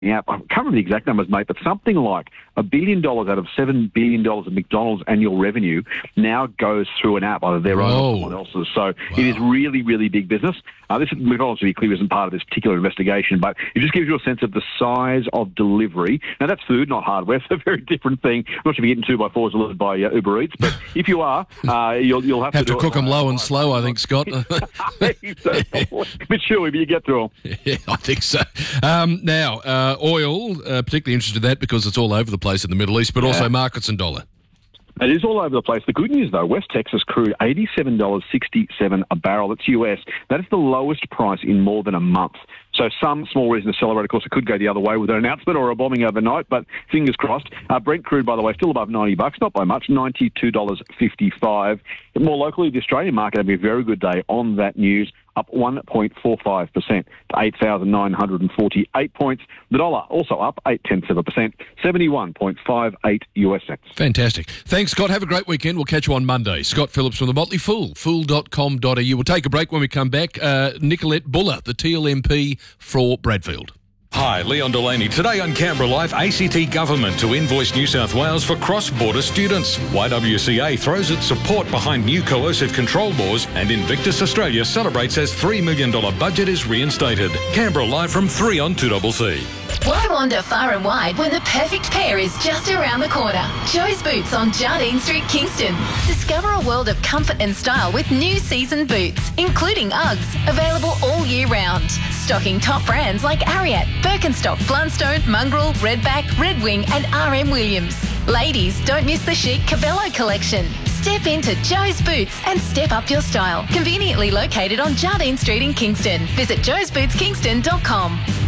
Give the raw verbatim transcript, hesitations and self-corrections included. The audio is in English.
app. I can't remember the exact numbers, mate, but something like a billion dollars out of seven billion dollars of McDonald's annual revenue now goes through an app, either their own or someone else's. So wow. It is really, really big business. Uh, this McDonald's, to be clear, isn't part of this particular investigation, but it just gives you a sense of the size of delivery. Now, that's food, not hardware. It's a very different thing. I'm not sure if you're getting two by fours delivered by uh, Uber Eats, but if you are, uh, you'll, you'll have, have to, to cook them low and slow, I think, Scott. so, a bit chewy, but you get through them. Yeah, I think so. Um, now, uh, oil, uh, particularly interested in that because it's all over the place in the Middle East, but yeah. also markets and dollar. It is all over the place. The good news, though, West Texas crude, eighty-seven dollars sixty-seven a barrel. That's U S. That is the lowest price in more than a month. So some small reason to celebrate. Of course, it could go the other way with an announcement or a bombing overnight, but fingers crossed. Uh, Brent crude, by the way, still above ninety bucks, not by much, ninety-two dollars fifty-five. But more locally, the Australian market had a very good day on that news, up one point four five percent to eight thousand nine hundred forty-eight points. The dollar also up eight tenths of a percent, seventy-one point five eight U S cents. Fantastic. Thanks, Scott. Have a great weekend. We'll catch you on Monday. Scott Phillips from the Motley Fool, fool dot com dot a u. We'll take a break. When we come back, uh, Nicolette Buller, the T L M P for Bradfield. Hi, Leon Delaney. Today on Canberra Live, A C T Government to invoice New South Wales for cross-border students. Y W C A throws its support behind new coercive control laws, and Invictus Australia celebrates as three million dollars budget is reinstated. Canberra Live from three on two C C. Why wander far and wide when the perfect pair is just around the corner? Joe's Boots on Jardine Street, Kingston. Discover a world of comfort and style with new season boots, including Uggs, available all year round. Stocking top brands like Ariat, Birkenstock, Blundstone, Mongrel, Redback, Red Wing and R M Williams. Ladies, don't miss the chic Cabello collection. Step into Joe's Boots and step up your style. Conveniently located on Jardine Street in Kingston. Visit joes boots kingston dot com.